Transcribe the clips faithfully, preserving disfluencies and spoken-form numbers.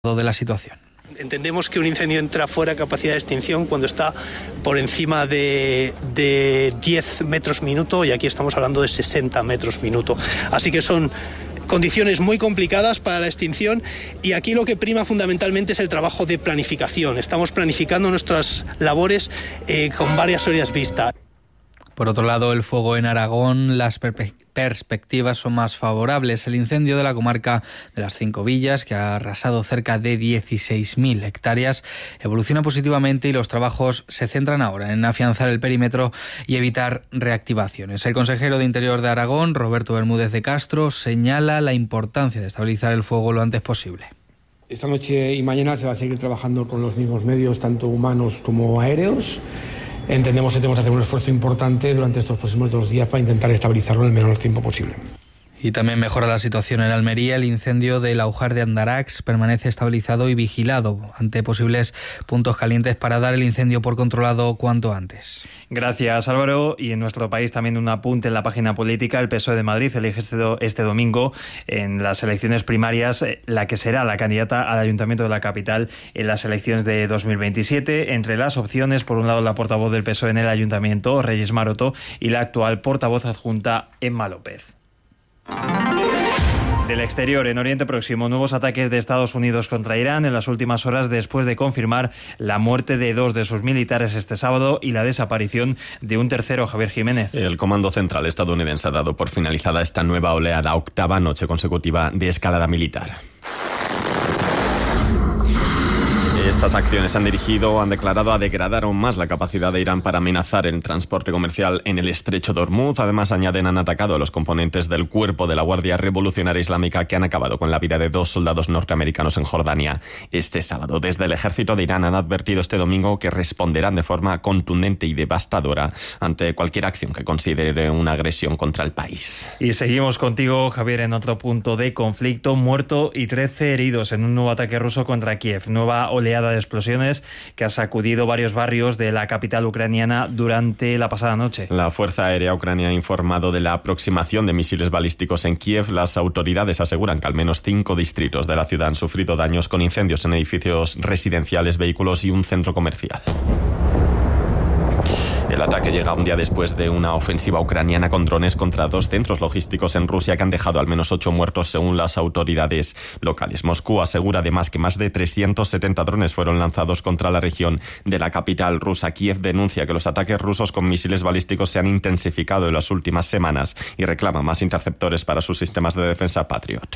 de la situación. Entendemos que un incendio entra fuera de capacidad de extinción cuando está por encima de, de diez metros minuto, y aquí estamos hablando de sesenta metros minuto. Así que son condiciones muy complicadas para la extinción, y aquí lo que prima fundamentalmente es el trabajo de planificación. Estamos planificando nuestras labores eh, con varias horas vista. Por otro lado, el fuego en Aragón, las perpe- perspectivas son más favorables. El incendio de la comarca de las Cinco Villas, que ha arrasado cerca de dieciséis mil hectáreas, evoluciona positivamente y los trabajos se centran ahora en afianzar el perímetro y evitar reactivaciones. El consejero de Interior de Aragón, Roberto Bermúdez de Castro, señala la importancia de estabilizar el fuego lo antes posible. Esta noche y mañana se va a seguir trabajando con los mismos medios, tanto humanos como aéreos. Entendemos que tenemos que hacer un esfuerzo importante durante estos próximos dos días para intentar estabilizarlo en el menor tiempo posible. Y también mejora la situación en Almería. El incendio del Aujar de Andarax permanece estabilizado y vigilado ante posibles puntos calientes para dar el incendio por controlado cuanto antes. Gracias, Álvaro. Y en nuestro país también un apunte en la página política. El P S O E de Madrid elige este, do, este domingo en las elecciones primarias la que será la candidata al Ayuntamiento de la capital en las elecciones de dos mil veintisiete. Entre las opciones, por un lado, la portavoz del P S O E en el Ayuntamiento, Reyes Maroto, y la actual portavoz adjunta, Emma López. Del exterior, en Oriente Próximo, nuevos ataques de Estados Unidos contra Irán en las últimas horas después de confirmar la muerte de dos de sus militares este sábado y la desaparición de un tercero, Javier Jiménez. El Comando Central estadounidense ha dado por finalizada esta nueva oleada, octava noche consecutiva de escalada militar. Estas acciones han dirigido, han declarado a degradar aún más la capacidad de Irán para amenazar el transporte comercial en el estrecho de Hormuz. Además, añaden, han atacado a los componentes del cuerpo de la Guardia Revolucionaria Islámica que han acabado con la vida de dos soldados norteamericanos en Jordania este sábado. Desde el ejército de Irán han advertido este domingo que responderán de forma contundente y devastadora ante cualquier acción que considere una agresión contra el país. Y seguimos contigo, Javier, en otro punto de conflicto. Muerto y trece heridos en un nuevo ataque ruso contra Kiev. Nueva oleada de explosiones que ha sacudido varios barrios de la capital ucraniana durante la pasada noche. La Fuerza Aérea Ucrania ha informado de la aproximación de misiles balísticos en Kiev. Las autoridades aseguran que al menos cinco distritos de la ciudad han sufrido daños con incendios en edificios residenciales, vehículos y un centro comercial. El ataque llega un día después de una ofensiva ucraniana con drones contra dos centros logísticos en Rusia que han dejado al menos ocho muertos según las autoridades locales. Moscú asegura además que más de trescientos setenta drones fueron lanzados contra la región de la capital rusa. Kiev denuncia que los ataques rusos con misiles balísticos se han intensificado en las últimas semanas y reclama más interceptores para sus sistemas de defensa Patriot.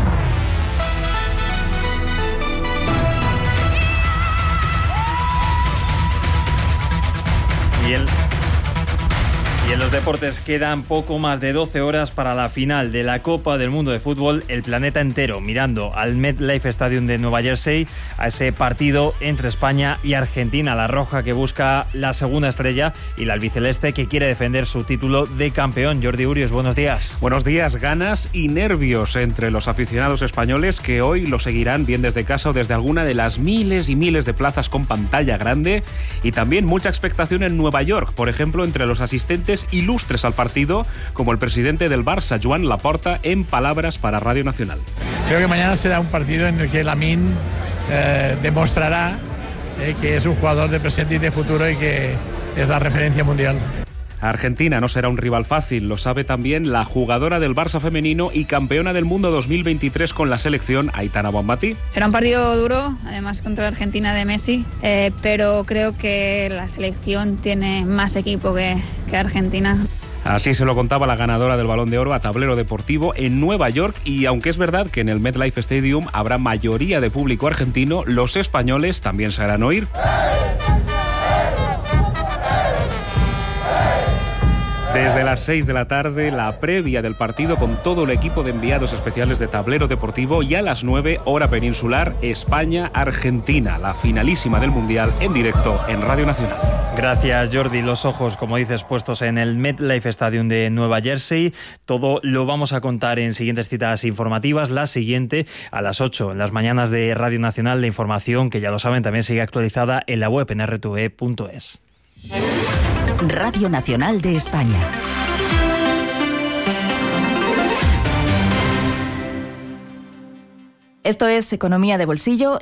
Y el... Y en los deportes quedan poco más de doce horas para la final de la Copa del Mundo de Fútbol. El planeta entero mirando al MetLife Stadium de Nueva Jersey, a ese partido entre España y Argentina. La roja que busca la segunda estrella y la albiceleste que quiere defender su título de campeón. Jordi Urios, buenos días. Buenos días. Ganas y nervios entre los aficionados españoles que hoy lo seguirán bien desde casa o desde alguna de las miles y miles de plazas con pantalla grande, y también mucha expectación en Nueva York, por ejemplo, entre los asistentes ilustres al partido, como el presidente del Barça, Joan Laporta, en palabras para Radio Nacional. Creo que mañana será un partido en el que Lamine eh, demostrará eh, que es un jugador de presente y de futuro y que es la referencia mundial. Argentina no será un rival fácil, lo sabe también la jugadora del Barça femenino y campeona del mundo dos mil veintitrés con la selección, Aitana Bonmatí. Será un partido duro, además contra la Argentina de Messi, eh, pero creo que la selección tiene más equipo que, que Argentina. Así se lo contaba la ganadora del Balón de Oro a Tablero Deportivo en Nueva York, y aunque es verdad que en el MetLife Stadium habrá mayoría de público argentino, los españoles también se harán oír. Desde las seis de la tarde, la previa del partido con todo el equipo de enviados especiales de Tablero Deportivo, y a las nueve, hora peninsular, España-Argentina, la finalísima del Mundial, en directo en Radio Nacional. Gracias, Jordi. Los ojos, como dices, puestos en el MetLife Stadium de Nueva Jersey. Todo lo vamos a contar en siguientes citas informativas. La siguiente, a las ocho, en las mañanas de Radio Nacional. La información, que ya lo saben, también sigue actualizada en la web en erre te ve punto es. Radio Nacional de España. Esto es Economía de Bolsillo